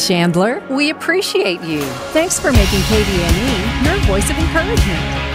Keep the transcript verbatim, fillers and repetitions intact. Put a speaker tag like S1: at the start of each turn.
S1: Chandler. We appreciate you. Thanks for making K D N E your voice of encouragement.